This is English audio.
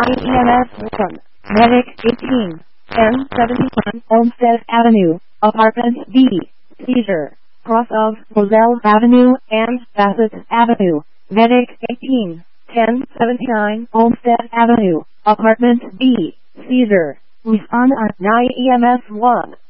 EMS 1. Medic 18. 1071 Olmsted Avenue, Apartment B. Seizure. Cross of Roselle Avenue and Bassett Avenue. Medic 18. 1079 Olmsted Avenue, Apartment B. Seizure. Respond on 9 EMS 1.